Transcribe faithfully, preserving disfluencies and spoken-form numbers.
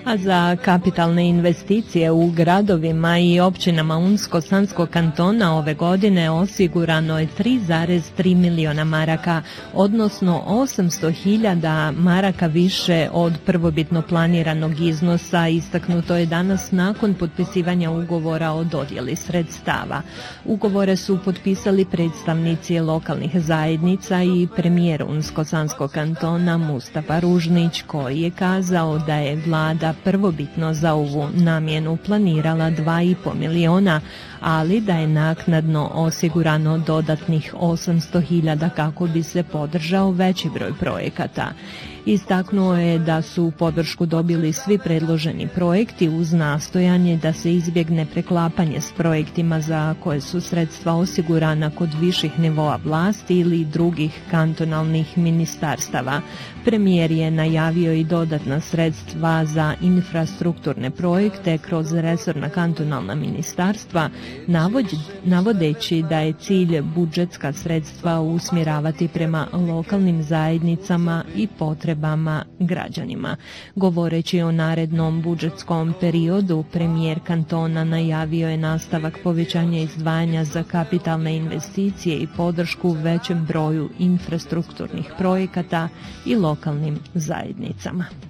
A za kapitalne investicije u gradovima i općinama Unsko-Sanskog kantona ove godine osigurano je tri zarez tri miliona maraka, odnosno osamsto hiljada maraka više od prvobitno planiranog iznosa, istaknuto je danas nakon potpisivanja ugovora o dodjeli sredstava. Ugovore su potpisali predstavnici lokalnih zajednica i premijer Unsko-Sanskog kantona Mustafa Ružnić, koji je kazao da je vlada prvobitno za ovu namjenu planirala dva i po miliona, ali da je naknadno osigurano dodatnih osamsto hiljada kako bi se podržao veći broj projekata. Istaknuo je da su podršku dobili svi predloženi projekti uz nastojanje da se izbjegne preklapanje s projektima za koje su sredstva osigurana kod viših nivoa vlasti ili drugih kantonalnih ministarstava. Premijer je najavio i dodatna sredstva za infrastrukturne projekte kroz resorna kantonalna ministarstva, navodeći da je cilj budžetska sredstva usmjeravati prema lokalnim zajednicama i potrebama građanima. Govoreći o narednom budžetskom periodu, premijer kantona najavio je nastavak povećanja izdvajanja za kapitalne investicije i podršku većem broju infrastrukturnih projekata i lokalnim zajednicama.